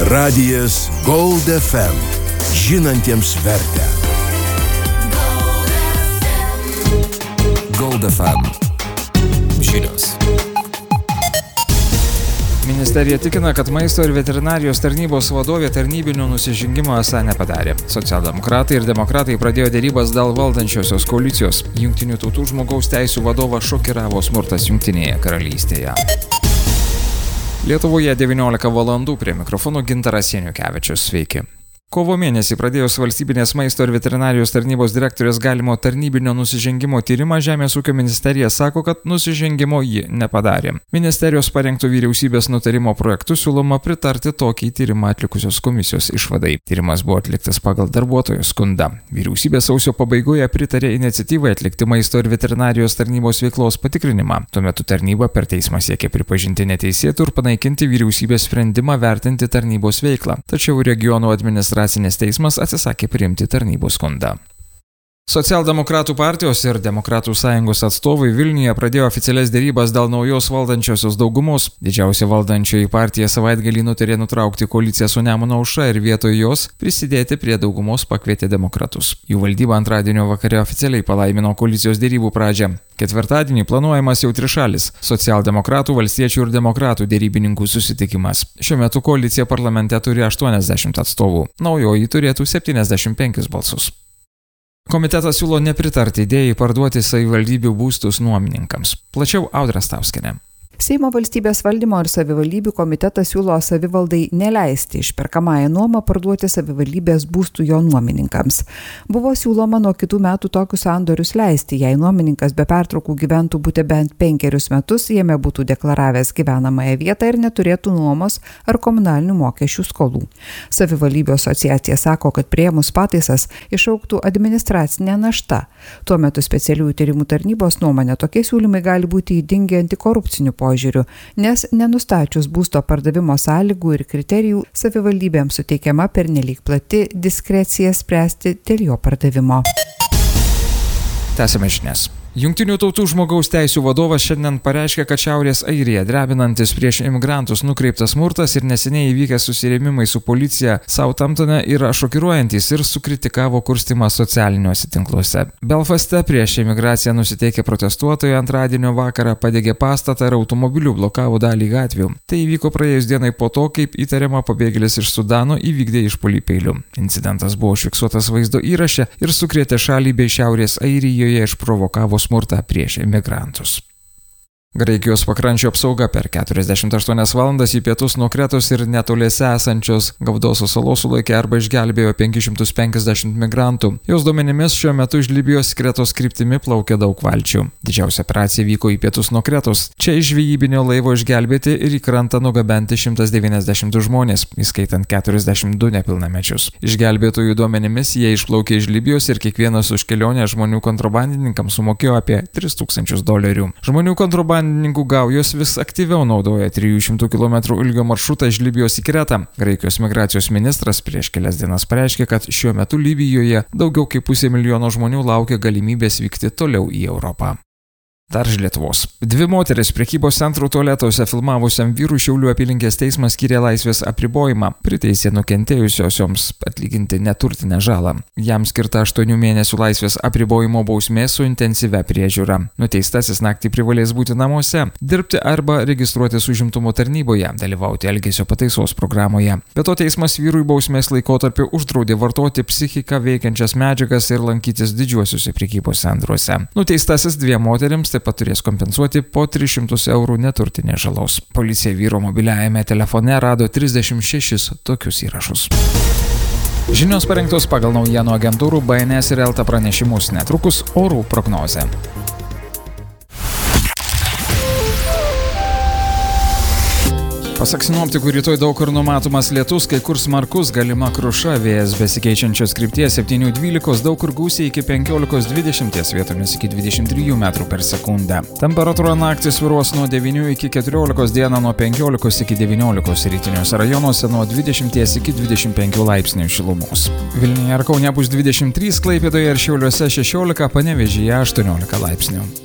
Radijas Gold FM. Žinantiems vertę. Gold FM. Žinios. Ministerija tikina, kad maisto ir veterinarijos tarnybos vadovė tarnybinio nusižengimo esą nepadarė. Socialdemokratai ir demokratai pradėjo derybas dėl valdančiosios koalicijos. Jungtinių tautų žmogaus teisių vadovą šokiravo smurtas Jungtinėje karalystėje. Lietuvoje 19 valandų, prie mikrofono Gintaras Janiukevičius. Sveiki. Kovo mėnesį pradėjus valstybinės maisto ir veterinarijos tarnybos direktorės galimo tarnybinio nusižengimo tyrimą, Žemės ūkio ministerija sako, kad nusižengimo ji nepadarė. Ministerijos parengto vyriausybės nutarimo projektu siūloma pritarti tokį tyrimą atlikusios komisijos išvadai. Tyrimas buvo atliktas pagal darbuotojo skundą. Vyriausybė sausio pabaigoje pritarė iniciatyvai atlikti maisto ir veterinarijos tarnybos veiklos patikrinimą. Tuo metu tarnyba per teismą siekė pripažinti neteisėtų ir panaikinti vyriausybės sprendimą vertinti tarnybos veiklą. Tačiau regionų administracinis teismas atsisakė priimti tarnybos skundą. Socialdemokratų partijos ir Demokratų sąjungos atstovai Vilniuje pradėjo oficialias derybas dėl naujos valdančiosios daugumos. Didžiausia valdančioji partija savaitgalį nutarė nutraukti koaliciją su Nemuno aušra ir vietoj jos prisidėti prie daugumos pakvietė demokratus. Jų valdyba antradienio vakare oficialiai palaimino koalicijos derybų pradžią. Ketvirtadienį planuojamas jau trišalis – socialdemokratų, valstiečių ir demokratų derybininkų susitikimas. Šiuo metu koalicija parlamente turi 80 atstovų. Naujoji turėtų 75 balsus. Komitetas siūlo nepritarti idėjai parduoti savivaldybių būstus nuomininkams. Plačiau Audra Stauskienė. Seimo valstybės valdymo ir savivaldybių komitetas siūlo savivaldai neleisti išperkamąją nuomą parduoti savivaldybės būstų jo nuomininkams. Buvo siūloma nuo kitų metų tokius sandorius leisti, jei nuomininkas be pertraukų gyventų bute bent 5 metus, jame būtų deklaravęs gyvenamąją vietą ir neturėtų nuomos ar komunalinių mokesčių skolų. Savivaldybių asociacija sako, kad priėmus pataisas išaugtų administracinė našta. Tuo metu specialiųjų tyrimų tarnybos nuomonė tokie siūlymai gali būti ydingi antikorupcinių požiūrių, nes nenustačius būsto pardavimo sąlygų ir kriterijų savivaldybėms suteikiama pernelyg plati diskrecija spręsti dėl jo pardavimo. Tęsiame žinias. Jungtinių tautų žmogaus teisių vadovas šiandien pareiškė, kad Šiaurės Airija drebinantis prieš imigrantus nukreiptas smurtas ir neseniai įvykęs susirėmimai su policija Southamptone yra šokiruojantis ir sukritikavo kurstimą socialiniuose tinkluose. Belfaste prieš imigraciją nusiteikę protestuotojai antradienio vakarą padegė pastatą ir automobilių blokavo dalį gatvių. Tai įvyko praėjus dienai po to, kaip įtariama pabėgėlis iš Sudano įvykdė išpuolį peiliu. Incidentas buvo užfiksuotas vaizdo įraše ir sukrėtė šalį bei Šiaurės Airijoje išprovokavo smurtą prieš imigrantus. Graikijos pakrančio apsauga per 48 valandas į pietus nuo Kretos ir netoliese esančios Gavdoso salos sulaikė arba išgelbėjo 550 migrantų. Jos duomenimis šiuo metu iš Libijos Kretos kryptimi plaukia daug valčių. Didžiausia operacija vyko į pietus nuo Kretos. Čia iš žvejybinio laivo išgelbėti ir į krantą nugabenti 192 žmonės, įskaitant 42 nepilnamečius. Išgelbėtojų duomenimis jie išplaukė iš Libijos ir kiekvienas už kelionę žmonių kontrabandininkams sumokėjo apie $3,000. Žmonių kontrabandininkų gaujos vis aktyviau naudoja 300 km ilgio maršrutą iš Libijos į Kretą. Graikijos migracijos ministras prieš kelias dienas pareiškė, kad šiuo metu Libijoje daugiau kaip 500 000 žmonių laukia galimybės vykti toliau į Europą. Dar iš Lietuvos. 2 moteris prekybos centrų tualetuose filmavusiam vyrui Šiaulių apylinkės teismas skyrė laisvės apribojimą, priteisė nukentėjusiosioms atlyginti neturtinę žalą. Jam skirta 8 mėnesių laisvės apribojimo bausmė su intensyvia priežiūra. Nuteistasis naktį privalės būti namuose, dirbti arba registruotis užimtumo tarnyboje, dalyvauti elgesio pataisos programoje. Be to teismas vyrui bausmės laikotarpiu uždraudė vartoti psichiką veikiančias medžiagas ir lankytis didžiuosiuose prekybos centruose. Nuteistasis 2 moterims taip pat turės kompensuoti po 300 eurų neturtinės žalos. Policija vyro mobiliajame telefone rado 36 tokius įrašus. Žinios parengtos pagal naujienų agentūrų BNS ir Elta pranešimus, netrukus orų prognozė. Pasak sinoptikų, rytoj daug kur numatomas lietus, kai kur smarkus, galima kruša, vėjas besikeičiančios krypties 7–12, daug kur gūsiai iki 15–20, vietomis iki 23 metrų per sekundę. Temperatūra naktį svyruos nuo 9 iki 14, dieną nuo 15 iki 19, rytiniuose rajonuose nuo 20 iki 25 laipsnių šilumos. Vilniuje ir Kaune bus 23, Klaipėdoje ir Šiauliuose 16, Panevėžyje 18 laipsnių.